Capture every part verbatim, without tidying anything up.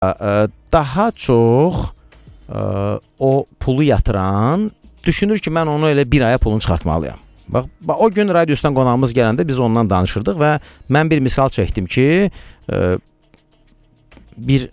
daha çox ə, o pulu yatıran düşünür ki, mən onu elə bir aya pulunu çıxartmalıyam. Bax, o gün radiosdan qonağımız gələndə biz ondan danışırdıq və mən bir misal çəkdim ki, ə, bir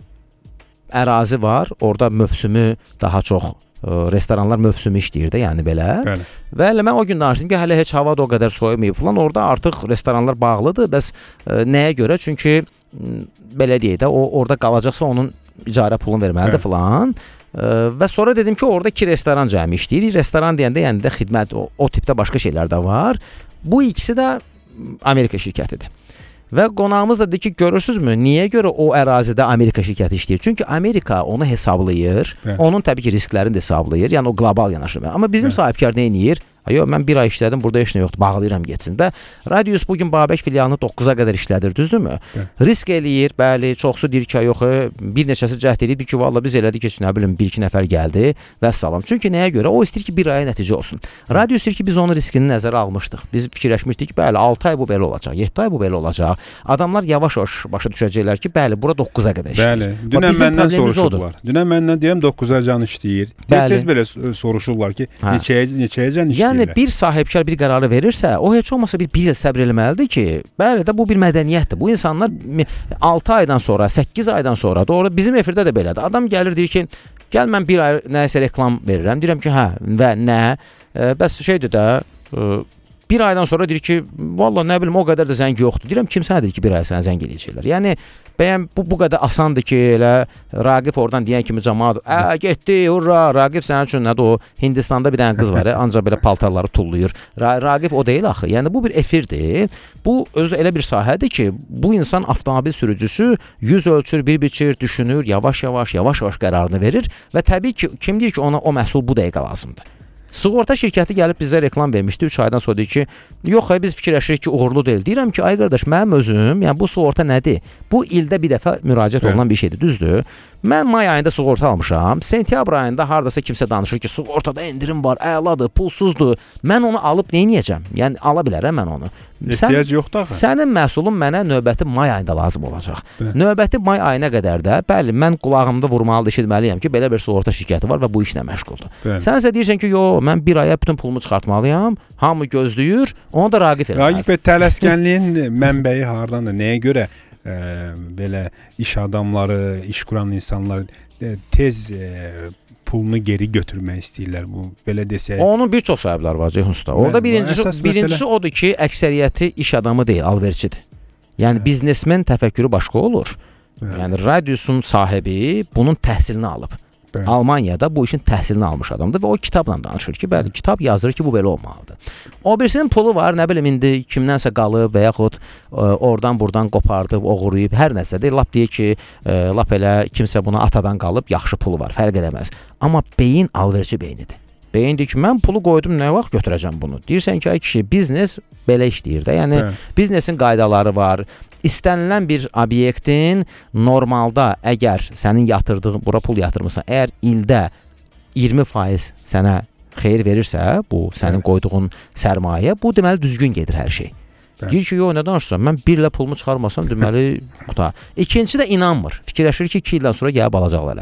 ərazi var, orada mövsümü daha çox ə, restoranlar mövsümü işləyir də, yəni belə. Bəli. Və elə mən o gün danışdım ki, hələ heç hava da o qədər soyumayıb falan, orada artıq restoranlar bağlıdır. Bəs ə, nəyə görə? Çünki ə, belə deyək də, o orada qalacaqsa onun icarə pulunu verməlidir falan. Ə, və sonra dedim ki, orada iki restoran cəmi işləyir. Restoran deyəndə yəni də xidmət, o, o tipdə başqa şeylər də var. Bu ikisi də Amerika şirkətidir. Və qonağımız da dedi ki, görürsünüzmü, niyə görə o ərazidə Amerika şirkəti işləyir? Çünki Amerika onu hesablayır, Bəli. onun təbii ki, risklərini də hesablayır, yəni o qlobal yanaşır. Amma bizim Bəli. sahibkar nə edir? Yox, mən bir ay işlədim, burada heç nə yoxdur, bağlayıram getsin. Və Radius bugün Babək filialını doqquza qədər işlədir, düzdürmü? Bəli. Risk eləyir, bəli, çoxsu deyir ki, yox, bir neçəsi cəhd eləyir ki, valla biz elədik ki, nə bilim, bir-iki nəfər gəldi və salam. Çünki nəyə görə? O istəyir ki, bir aya nəticə olsun. Radius deyir ki, biz onun riskini nəzərə almışdıq. Biz fikirləşmişdik ki, bəli, altı ay bu belə olacaq, yeddi ay bu belə olacaq. Adamlar yavaş-yavaş başa düşəcəklər ki, bəli, bura doqquza qədər işləyir. Bəli, dünən məndən soruşublar. Dünən məndən deyirəm doqquza can işləyir. Tez-tez belə soruşurlar ki, neçəyə, neçəyə can işləyir. Yəni bir sahibkar bir qərarı verirsə, o heç olmasa bir, bir il səbr eləməlidir ki, bəli də bu bir mədəniyyətdir. Bu insanlar altı aydan sonra, səkkiz aydan sonra, doğru bizim efirdə də belədir. Adam gəlir deyir ki, gəl mən bir ay nəsə reklam verirəm. Deyirəm ki, hə və nə? E, bəs şeydir də, e, bir aydan sonra deyir ki, valla nə bilim o qədər də zəng yoxdur. Deyirəm kim sənə deyir ki, bir ay sənə zəng eləyəcəklər. Yəni bəyəm bu, bu qədər asandır ki, elə Raqif oradan deyən kimi cəmaat, ə, getdi, hurra, Raqif sənin üçün nədir o? Hindistanda bir dənə qız var, ancaq belə paltarları tulluyur. Ra Raqif o deyil axı. Yəni bu bir efirdir. Bu özü elə bir sahədir ki, bu insan avtomobil sürücüsü yüz ölçür, bir biçir, düşünür, yavaş-yavaş, yavaş-yavaş qərarını verir və təbii ki, kim deyir ki, ona o məhsul bu dəqiqə lazımdır. Sığorta şirkəti gəlib bizə reklam vermişdi. üç aydan sonra deyir ki, yox, biz fikirləşirik ki, uğurlu deyil. Deyirəm ki, ay qardaş, mənim özüm, yəni bu sığorta nədir? Bu ildə bir dəfə müraciət olunan bir şeydir, düzdür? Mən may ayında sığorta almışam. Sentyabr ayında hardasa kimsə danışır ki, sığortada endirim var, əladır, pulsuzdur. Mən onu alıb nə edəcəm? Yəni ala bilərəm mən onu. Ehtiyac yoxdur axı. Sənin məhsulun mənə növbəti may ayında lazım olacaq. Bəli. Növbəti may ayına qədər də, bəli, mən qulağımda vurmalı eşitməliyəm ki, belə bir sığorta şirkəti var və bu işlə məşğuldur. Bəli. Sən isə deyirsən ki, yox, mən bir aya bütün pulumu çıxartmalıyam. Hamı gözləyir, onu da Raqif eləməlidir. Raqif və tələskənliyin mənbəyi hardandır? Nəyə görə e, belə iş adamları, iş quran insanlar e, tez e, pulunu geri götürmək istəyirlər, bu belə desək. Onun bir çox səbəbləri var Ceyhun usta. Orada birincisi, birincisi odur ki, əksəriyyəti iş adamı deyil, alverçidir. Yəni Bəli. biznesmen təfəkkürü başqa olur. Bəli. Yəni Radiusun sahibi bunun təhsilini alıb. Bəli. Almaniyada bu işin təhsilini almış adamdır və o kitabla danışır ki, bəli, kitab yazır ki, bu belə olmalıdır. O birisinin pulu var, nə bilim indi kimdənsə qalıb və yaxud e, oradan buradan qopardıb, oğurlayıb, hər nəsə də lap deyir ki, e, lap elə kimsə buna atadan qalıb, yaxşı pulu var, fərq eləməz. Amma beyin alverçi beynidir. Beyin deyir ki, mən pulu qoydum, nə vaxt götürəcəm bunu? Deyirsən ki, ay kişi, biznes belə işləyir də. Yəni Bəli. biznesin qaydaları var. İstənilən bir obyektin normalda əgər sənin yatırdığın, bura pul yatırmısan, əgər ildə iyirmi faiz sənə xeyir verirsə, bu sənin Bəli. qoyduğun sərmayə, bu deməli düzgün gedir hər şey. Bəli. Deyir ki, yox, nə danışırsan, mən bir ilə pulumu çıxarmasam, deməli, quta. İkinci də inanmır. Fikirləşir ki, iki ildən sonra gəlib alacaqlar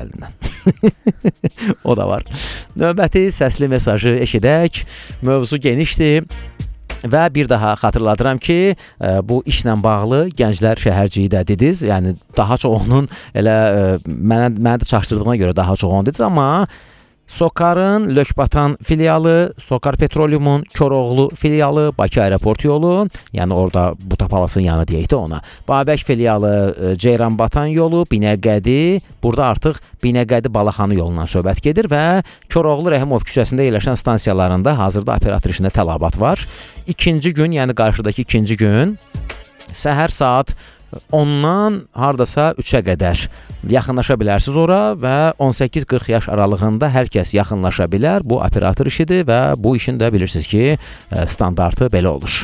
əlindən. O da var. Növbəti səsli mesajı eşidək. Mövzu genişdir. Və bir daha xatırladıram ki, bu işlə bağlı Gənclər Şəhərciyi də dediniz. Yəni daha çox onun elə mənə mənə də çaşdırdığına görə daha çox onu dediniz, amma Sokarın Lökbatan filialı, Sokar Petroleum'un Koroğlu filialı, Bakı Aeroport yolu, yəni orada Butapalasın yanı deyək də ona. Babək filialı Ceyranbatan yolu, Binəqədi, burada artıq Binəqədi Balaxanı yolundan söhbət gedir və Koroğlu Rəhimov küçəsində yerləşən stansiyalarında hazırda operator işində tələbat var. İkinci gün, yəni qarşıdakı ikinci gün səhər saat ondan hardasa üçə qədər yaxınlaşa bilərsiniz ora və on səkkiz qırx yaş aralığında hər kəs yaxınlaşa bilər. Bu operator işidir və bu işin də bilirsiniz ki, standartı belə olur.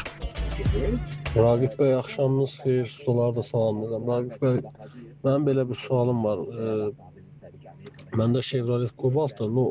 Raqif bəy, axşamınız xeyir, ustaları da salamlayıram. Raqif bəy, mənim belə bir sualım var. Məndə Chevrolet Cobalt'da no,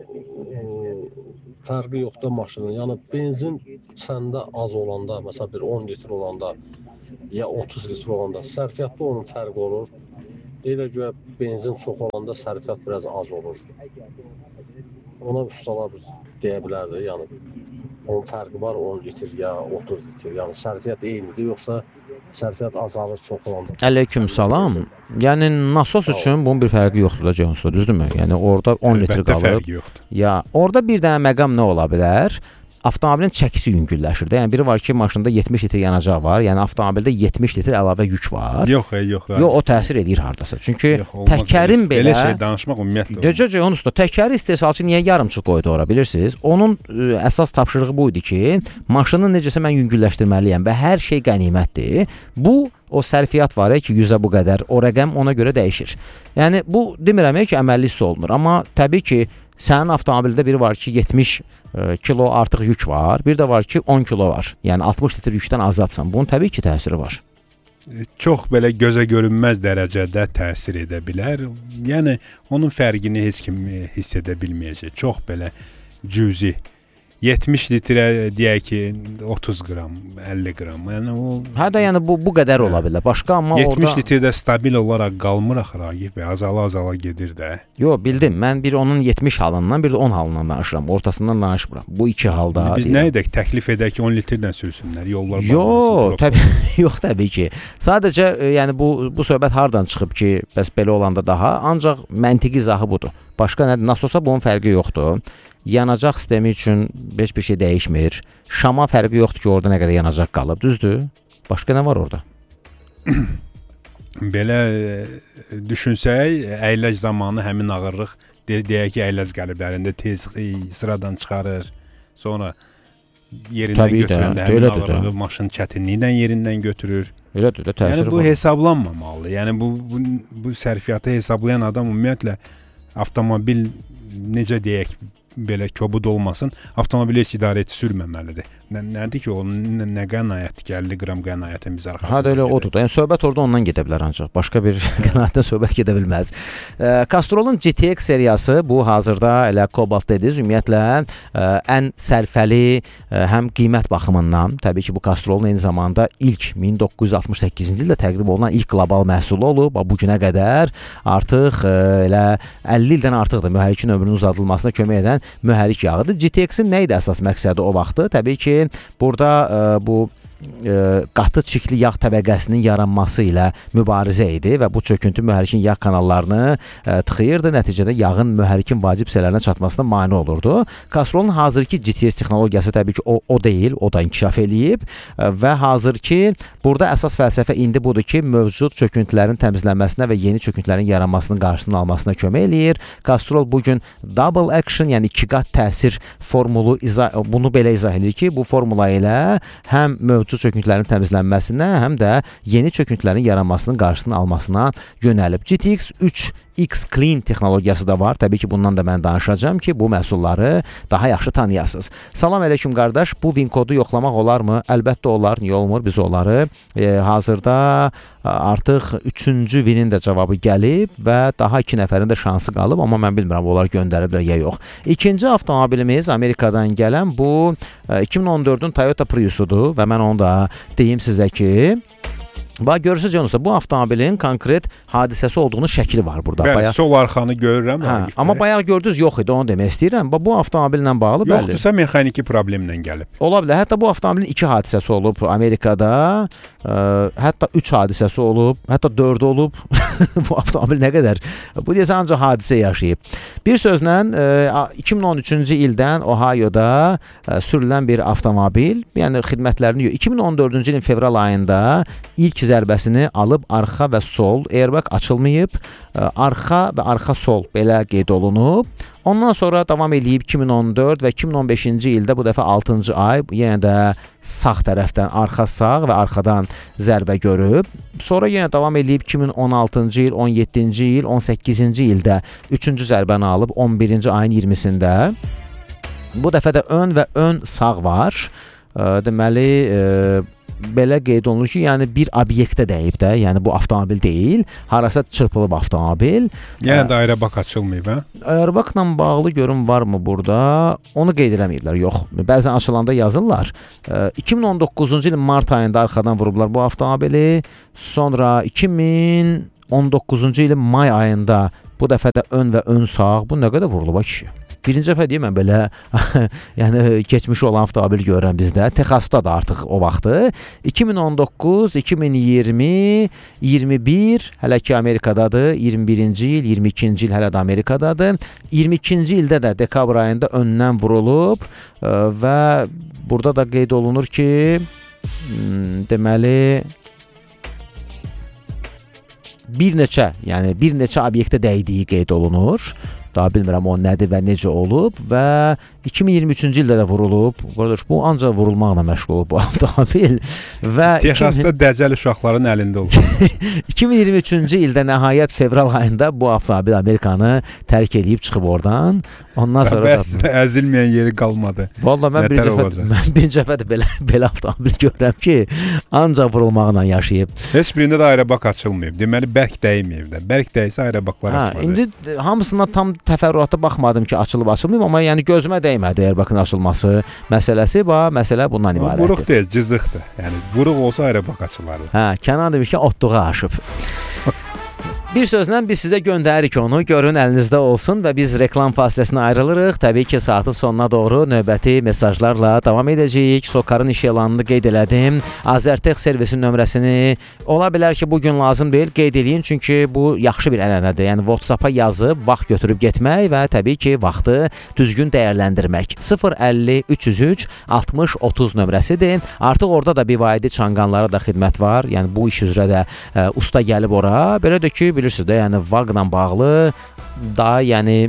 fərqi yoxdur maşının. Yəni benzin səndə az olanda, məsələn bir on litr olanda ya otuz litr olanda sərfiyyatda onun fərqi olur. Elə güya benzin çox olanda sərfiyyat biraz az olur. Ona ustalar deyə bilərdi, yəni onun fərqi var on litr ya otuz litr. Yəni sərfiyyat eynidir, yoxsa sərfiyyat azalır çox olanda? Əleyküm salam. Yəni nasos üçün bunun bir fərqi yoxdur da Johnson, düzdürmü? Yəni orada on litr qalıb. Ya orada bir dənə məqam nə ola bilər? Avtomobilin çəkisi yüngülləşir də. Yəni biri var ki, maşında yetmiş litr yanacaq var. Yəni avtomobildə yetmiş litr əlavə yük var. Yox, yox. Yox, o təsir edir hardasa. Çünki yox, təkərin belə belə şey danışmaq ümumiyyətlə. Necə Johnson usta, təkəri istehsalçı niyə yarımçıq qoydu ora, bilirsiniz? Onun ə, əsas tapşırığı bu idi ki, maşını necəsə mən yüngülləşdirməliyəm və hər şey qənimətdir. Bu o sərfiyyat var ki, yüzə bu qədər, o rəqəm ona görə dəyişir. Yəni bu demirəm ki, əməlli hiss olunur, amma təbii ki, sənin avtomobildə biri var ki, yetmiş kilo artıq yük var, bir də var ki, on kilo var. Yəni altmış litr yükdən azadsan. Bunun təbii ki, təsiri var. Çox belə gözə görünməz dərəcədə təsir edə bilər. Yəni onun fərqini heç kim hiss edə bilməyəcək. Çox belə cüzi. yetmiş litrə deyək ki, otuz qram, əlli qram. Yəni o hə də yəni bu bu qədər ola bilər. Başqa amma yetmiş orada litrdə stabil olaraq qalmır axı Ragif bəy, azala-azala gedir də. Yox, bildim. Mən bir onun yetmiş halından, bir də on halından danışıram. Ortasından danışmıram. Bu iki halda. Biz nə edək? Təklif edək ki, on litrdən sürsünlər. Yollar yox, təbii yox təbii ki. Sadəcə yəni bu bu söhbət hardan çıxıb ki, bəs belə olanda daha, ancaq məntiqi izahı budur. Başqa nədir? Nasosa bunun fərqi yoxdur. Yanacaq sistemi üçün heç bir şey dəyişmir. Şama fərqi yoxdur ki, orada nə qədər yanacaq qalıb, düzdür? Başqa nə var orada? Belə düşünsək, əyləc zamanı həmin ağırlıq deyək ki, əyləc qəliblərində tez sıradan çıxarır. Sonra yerindən Təbii götürəndə də, həmin ağırlığı maşın çətinliklə yerindən götürür. Elədir də, təsir yəni bu var. hesablanmamalı. Yəni bu, bu bu sərfiyyatı hesablayan adam ümumiyyətlə avtomobil necə deyək belə kobud olmasın, avtomobili heç idarəçi sürməməlidir. Nə, nədir ki, o nə, nə qənaətdir ki, əlli qram qənaətin biz arxasında. Hə, elə odur da. Yəni söhbət orada ondan gedə bilər ancaq. Başqa bir qənaətdən söhbət gedə bilməz. E, Castrol'un G T X seriyası bu hazırda elə Cobalt dediniz, ümumiyyətlə e, ən sərfəli e, həm qiymət baxımından, təbii ki, bu Castrol'un eyni zamanda ilk min doqquz yüz altmış səkkizinci ildə təqdim olunan ilk qlobal məhsulu olub. Bu günə qədər artıq e, elə əlli ildən artıqdır mühərrikin ömrünün uzadılmasına kömək edən mühərrik yağıdır. G T X'in nə idi əsas məqsədi o vaxtı? Təbii ki, burada e, bu e, qatı çirkli yağ təbəqəsinin yaranması ilə mübarizə idi və bu çöküntü mühərrikin yağ kanallarını e, tıxıyırdı. Nəticədə yağın mühərrikin vacib hissələrinə çatmasına mane olurdu. Castrol'un hazırki G T S texnologiyası təbii ki, o, o deyil, o da inkişaf eləyib e, və hazırki burada əsas fəlsəfə indi budur ki, mövcud çöküntülərin təmizlənməsinə və yeni çöküntülərin yaranmasının qarşısını almasına kömək eləyir. Castrol bugün double action, yəni iki qat təsir formulu izah, bunu belə izah edir ki, bu formula ilə həm mövcud çöküntülərin təmizlənməsinə, həm də yeni çöküntülərin yaranmasının qarşısını almasına yönəlib. G T X üç X Clean texnologiyası da var. Təbii ki, bundan da mən danışacağam ki, bu məhsulları daha yaxşı tanıyasınız. Salam əleykum qardaş. Bu VIN kodu yoxlamaq olarmı? Əlbəttə olar. Niyə olmur? Biz onları e, hazırda artıq üçüncü VIN-in də cavabı gəlib və daha iki nəfərin də şansı qalıb, amma mən bilmirəm onlar göndəriblər ya yox. İkinci avtomobilimiz Amerikadan gələn bu e, iki min on dördün Toyota Prius'udur və mən onu da deyim sizə ki, bax görürsünüz Canusda, bu avtomobilin konkret hadisəsi olduğunu şəkli var burada. Bəli, bayaq sol arxanı görürəm. Hə, amma bayaq gördünüz yox idi, onu demək istəyirəm. Bu avtomobillə bağlı bəli. Yoxdursa mexaniki problemlə gəlib. Ola bilər. Hətta bu avtomobilin iki hadisəsi olub Amerikada. Ə, hətta üç hadisəsi olub, hətta dörd olub. Bu avtomobil nə qədər? Bu deyəsən ancaq hadisə yaşayıb. Bir sözlə ə, iki min on üçüncü ildən Ohio'da ə, sürülən bir avtomobil, yəni xidmətlərini iki min on dördüncü ilin fevral ayında ilk zərbəsini alıb arxa və sol, airbag açılmayıb, ə, arxa və arxa sol belə qeyd olunub. Ondan sonra davam eləyib iki min on dörd və iki min on beşinci ildə bu dəfə altıncı ay yenə də sağ tərəfdən arxa sağ və arxadan zərbə görüb. Sonra yenə davam eləyib iki min on altıncı il, on yeddinci il, on səkkizinci ildə üçüncü zərbəni alıb on birinci ayın iyirmisində. Bu dəfə də ön və ön sağ var. Ə, deməli, ə, belə qeyd olunur ki, yəni bir obyektə dəyib də, yəni bu avtomobil deyil, harasa çırpılıb avtomobil. Yəni də airbag açılmayıb, hə? Airbagla bağlı görüm varmı burada? Onu qeyd eləməyiblər, yox. Bəzən açılanda yazırlar. iki min on doqquzuncu ilin mart ayında arxadan vurublar bu avtomobili. Sonra iki min on doqquzuncu ilin may ayında bu dəfə də ön və ön sağ bu nə qədər vurulub kişi. Birinci dəfə deyim mən belə yəni keçmiş olan avtomobil görürəm bizdə. Texasda da artıq o vaxtı. iki min on doqquz, iki min iyirmi, iyirmi bir hələ ki Amerikadadır. iyirmi birinci il, iyirmi ikinci il hələ də Amerikadadır. iyirmi ikinci ildə də dekabr ayında öndən vurulub və burada da qeyd olunur ki, deməli bir neçə, yəni bir neçə obyektə dəydiyi qeyd olunur. Daha bilmirəm o nədir və necə olub və iki min iyirmi üçüncü ildə də vurulub. Qardaş, bu ancaq vurulmaqla məşğul olub bu avtomobil və Texasda dəcəl uşaqların əlində oldu. iki min iyirmi üçüncü ildə nəhayət fevral ayında bu avtomobil Amerikanı tərk edib çıxıb oradan. Ondan sonra bəs əzilməyən yeri qalmadı. Vallahi mən bir dəfə mən bir dəfə də belə belə avtomobil görürəm ki, ancaq vurulmaqla yaşayıb. Heç birində də aerobak açılmayıb. Deməli bərk dəyməyib də. Bərk dəysə aerobaklar açılır. İndi hamısına tam təfərrüata baxmadım ki, açılıb açılmayıb, amma yəni gözümə dəymədi aerobakın açılması məsələsi. Bax, məsələ bundan ibarətdir. Vuruq deyil, cızıqdır. Yəni vuruq olsa aerobak açılardı. Hə, Kənan demiş ki, otluğa aşıb. Bir sözlə biz sizə göndəririk onu, görün əlinizdə olsun və biz reklam fasiləsinə ayrılırıq. Təbii ki, saatın sonuna doğru növbəti mesajlarla davam edəcəyik. Sokarın iş elanını qeyd elədim. Azərtex servisin nömrəsini ola bilər ki, bugün lazım deyil, qeyd edin, çünki bu yaxşı bir ənənədir. Yəni WhatsApp-a yazıb vaxt götürüb getmək və təbii ki, vaxtı düzgün dəyərləndirmək. sıfır əlli üç yüz üç altmış otuz nömrəsidir. Artıq orada da B Y D çanqanlara da xidmət var. Yəni bu iş üzrə də ə, usta gəlib ora. Belə də ki, bilirsiniz də, yəni V A G-la bağlı daha yəni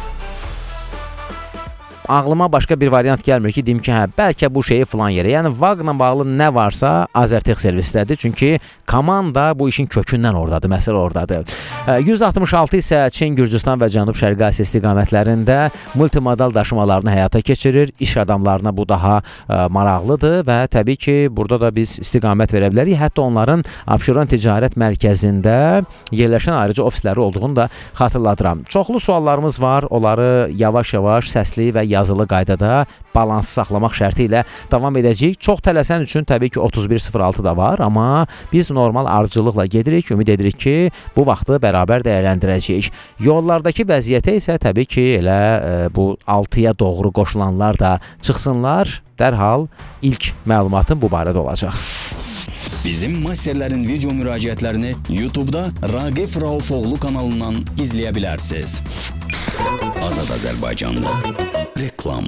ağlıma başqa bir variant gəlmir ki, deyim ki, hə, bəlkə bu şeyi filan yerə. Yəni V A G-la bağlı nə varsa Azərtex servisdədir. Çünki komanda bu işin kökündən oradadır, məsələ oradadır. yüz altmış altı isə Çin, Gürcüstan və Cənub-Şərqi Asiya istiqamətlərində multimodal daşımalarını həyata keçirir. İş adamlarına bu daha ə, maraqlıdır və təbii ki, burada da biz istiqamət verə bilərik. Hətta onların Abşeron Ticarət Mərkəzində yerləşən ayrıca ofisləri olduğunu da xatırladıram. Çoxlu suallarımız var. Onları yavaş-yavaş səsli və yazılı qaydada balansı saxlamaq şərti ilə davam edəcəyik. Çox tələsən üçün təbii ki otuz bir sıfır altı da var, amma biz normal ardıcılıqla gedirik. Ümid edirik ki, bu vaxtı bərabər dəyərləndirəcəyik. Yollardakı vəziyyətə isə təbii ki, elə e, bu altıya doğru qoşulanlar da çıxsınlar. Dərhal ilk məlumatın bu barədə olacaq. Bizim masterlərin video müraciətlərini YouTube-da Raqif Raufoğlu kanalından izləyə bilərsiniz. Azad Azərbaycanda reklam.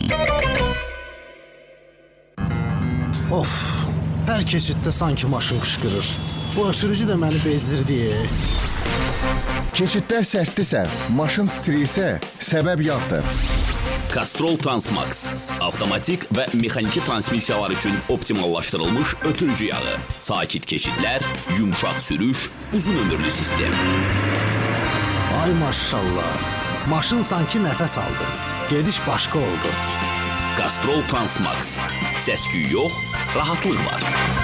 Of, hər keçiddə sanki maşın qışqırır. Bu ötürücü də məni bezdirdi. Keçidlər sərtdirsə, maşın titriyirsə, səbəb yağdır. Castrol Transmax. Avtomatik və mexaniki transmissiyalar üçün optimallaşdırılmış ötürücü yağı. Sakit keçidlər, yumşaq sürüş, uzun ömürlü sistem. Ay maşallah. Maşın sanki nəfəs aldı. Gediş başqa oldu. Castrol Transmax. Səs-küy yox, rahatlıq var.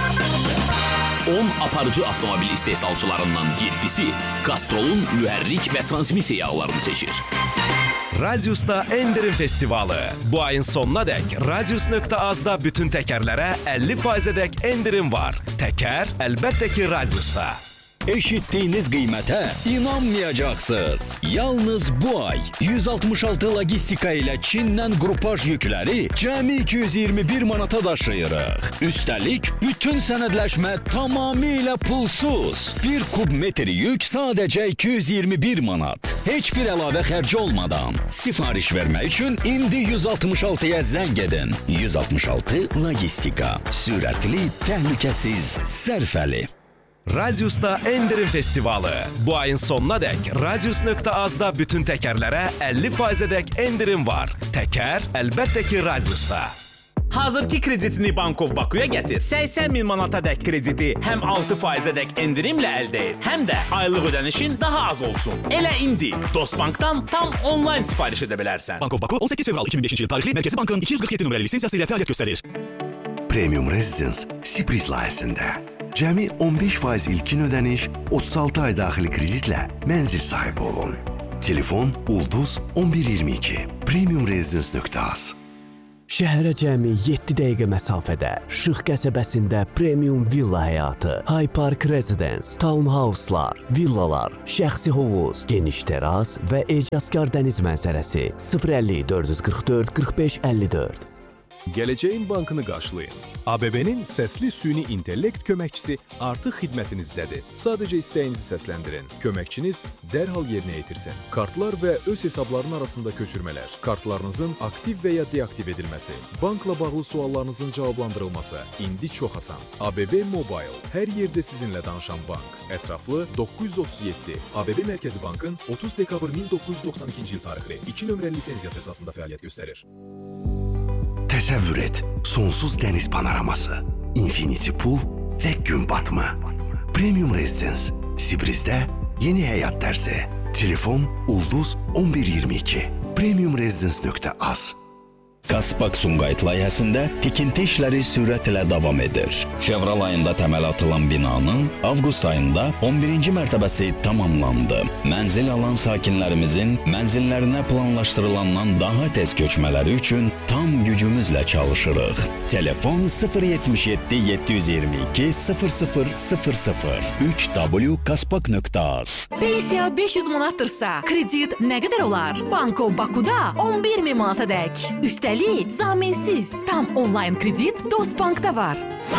on aparıcı avtomobil istehsalçılarından yeddisi Castrol'un mühərrik və transmissiya yağlarını seçir. Radius'ta Endirim Festivalı. Bu ayın sonuna dək Radius nöqtə azda bütün təkərlərə əlli faizədək endirim var. Təkər əlbəttə ki Radius'ta. Eşitdiyiniz qiymətə inanmayacaqsınız. Yalnız bu ay yüz altmış altı logistika ilə Çindən qrupaj yükləri cəmi iki yüz iyirmi bir manata daşıyırıq. Üstəlik, bütün sənədləşmə tamamilə pulsuz. Bir kub metri yük sadəcə iki yüz iyirmi bir manat. Heç bir əlavə xərci olmadan. Sifariş vermək üçün indi yüz altmış altıya zəng edin. yüz altmış altı logistika. Sürətli, təhlükəsiz, sərfəli. Radius'ta Endirim Festivalı. Bu ayın sonuna dək Radius nöqtə azda bütün təkərlərə əlli faizədək endirim var. Təkər əlbəttə ki Radius'ta. Hazırki kreditini Bankov Bakuya gətir. səksən min manatadək krediti həm altı faizədək endirimlə əldə et, həm də aylıq ödənişin daha az olsun. Elə indi Dostbankdan tam onlayn sifariş edə bilərsən. Bankov Baku on səkkiz fevral iki min beşinci il tarixli Mərkəzi Bankın iki yüz qırx yeddi nömrəli lisensiyası ilə fəaliyyət göstərir. Premium Residence Sipris layihəsində cəmi on beş faiz ilkin ödəniş, otuz altı ay daxili kreditlə mənzil sahibi olun. Telefon Ulduz on bir iyirmi iki. Premium Residence nöqtə az. Şəhərə cəmi yeddi dəqiqə məsafədə, Şıx qəsəbəsində premium villa həyatı, High Park Residence, townhouse'lar, villalar, şəxsi hovuz, geniş teras və ecazkar dəniz mənzərəsi. sıfır əlli dörd yüz qırx dörd qırx beş əlli dörd. Gələcəyin bankını qarşılayın. A B B-nin səsli süni intellekt köməkçisi artıq xidmətinizdədir. Sadəcə istəyinizi səsləndirin. Köməkçiniz dərhal yerinə yetirsin. Kartlar və öz hesabların arasında köçürmələr, kartlarınızın aktiv və ya deaktiv edilməsi, bankla bağlı suallarınızın cavablandırılması indi çox asan. A B B Mobile, hər yerdə sizinlə danışan bank. Ətraflı doqquz yüz otuz yeddi. A B B Mərkəzi Bankın otuz dekabr min doqquz yüz doxsan ikinci il tarixli iki nömrəli lisenziyası əsasında fəaliyyət göstərir. Təsəvvür et, sonsuz dəniz panoraması, infinity pool və gün batımı. Premium Residence, Sibrizdə yeni həyat dərsi. Telefon Ulduz on bir iyirmi iki. premium residence nöqtə az. Kaspak Sumqayıt layihəsində tikinti işləri sürətlə davam edir. Fevral ayında təməl atılan binanın avqust ayında on birinci mərtəbəsi tamamlandı. Mənzil alan sakinlərimizin mənzillərinə planlaşdırılandan daha tez köçmələri üçün tam gücümüzlə çalışırıq. Telefon sıfır yetmiş yeddi yeddi yüz iyirmi iki sıfır sıfır sıfır sıfır üç w kaspak nöqtə az. Pensiya beş yüz manattırsa, kredit nə qədər olar? Bankov Bakuda on bir min manata dək. Üstəlik zaminsiz. Tam onlayn kredit Dostbankda var.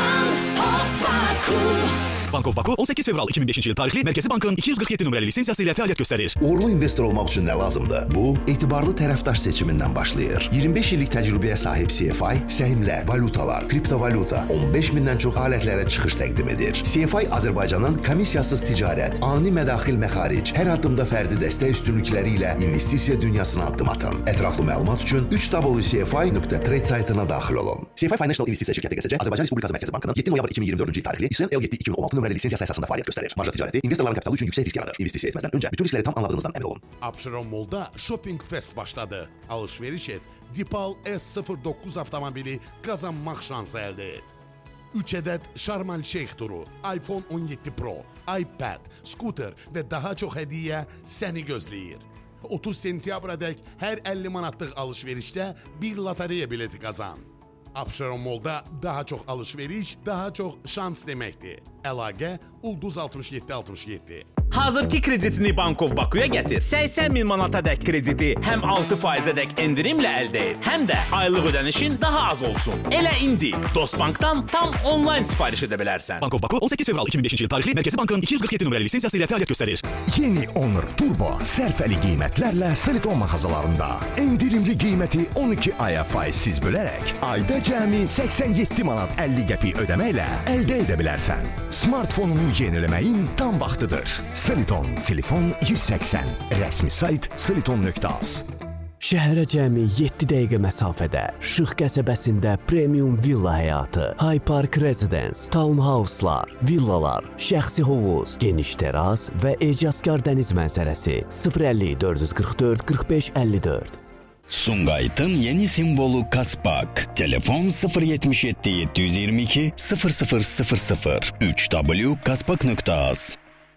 Bankov Baku. Bankov Baku on səkkiz fevral iki min beşinci il tarixli Mərkəzi Bankın iki yüz qırx yeddi nömrəli lisenziyası ilə fəaliyyət göstərir. Uğurlu investor olmaq üçün nə lazımdır? Bu, etibarlı tərəfdaş seçimindən başlayır. iyirmi beş illik təcrübəyə sahib C F I, səhmlər, valutalar, kriptovalyuta, on beş mindən çox alətlərə çıxış təqdim edir. C F I Azərbaycanın komissiyasız ticarət, ani mədaxil məxaric, hər addımda fərdi dəstək üstünlükləri ilə investisiya dünyasına addım atın. Ətraflı məlumat üçün üç w c f i nöqtə trade saytına daxil olun. C F I Financial İnvestisiya şirkəti G S C Azərbaycan Respublikası Mərkəzi Bankının yeddi noyabr iki min iyirmi dördüncü il tarixli İSN L yeddi iki min on altı nömrəli lisenziyası əsasında fəaliyyət göstərir. Marja ticarəti investorların kapitalı üçün yüksək risk yaradır. İnvestisiya etməzdən öncə bütün riskləri tam anladığınızdan əmin olun. Abşeron Mall'da Shopping Fest başladı. Alışveriş et, Dipal S sıfır doqquz avtomobili qazanmaq şansı əldə et. üç ədəd Sharm el-Sheikh turu, iPhone on yeddi Pro, iPad, skuter və daha çox hədiyyə səni gözləyir. otuz sentyabradək hər əlli manatlıq alışverişdə bir lotereya bileti qazan. Abşeron Mall'da daha çox alışveriş, daha çox şans deməkdir. Əlaqə Ulduz altmış yeddi altmış yeddi. Hazırki kreditini Bankov Bakuya gətir. səksən min manata dək krediti həm altı faizə dək endirimlə əldə et, həm də aylıq ödənişin daha az olsun. Elə indi Dostbankdan tam onlayn sifariş edə bilərsən. Bankov Baku on səkkiz fevral iki min beşinci il tarixli Mərkəzi Bankın iki yüz qırx yeddi nömrəli lisenziyası ilə fəaliyyət göstərir. Yeni Honor Turbo sərfəli qiymətlərlə Seliton mağazalarında. Endirimli qiyməti on iki aya faizsiz bölərək ayda cəmi səksən yeddi manat əlli qəpik ödəməklə əldə edə bilərsən. Smartfonunu yeniləməyin tam vaxtıdır. Seliton, telefon yüz səksən, rəsmi sayt seliton nöqtə az. Şəhərə cəmi yeddi dəqiqə məsafədə, Şıx qəsəbəsində premium villa həyatı, High Park Residence, townhouse'lar, villalar, şəxsi hovuz, geniş teras və ecazkar dəniz mənzərəsi. sıfır əlli dörd yüz qırx dörd qırx beş əlli dörd. Sumqayıtın yeni simvolu Kaspak. Telefon sıfır yetmiş yeddi yeddi yüz iyirmi iki sıfır sıfır sıfır sıfır üç w kaspak nöqtə az.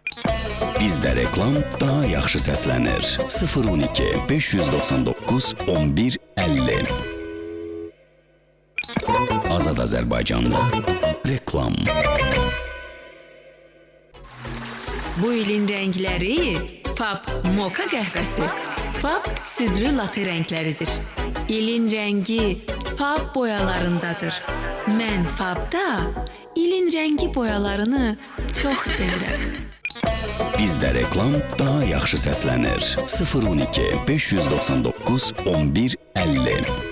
Bizdə reklam daha yaxşı səslənir. sıfır on iki beş yüz doxsan doqquz on bir əlli. Azad Azərbaycanda reklam. Bu ilin rəngləri Fab Moka qəhvəsi. Fab südlü latte rəngləridir. İlin rəngi Fab boyalarındadır. Mən Fabda ilin rəngi boyalarını çox sevirəm. Bizdə reklam daha yaxşı səslənir. sıfır on iki beş yüz doxsan doqquz on bir əlli.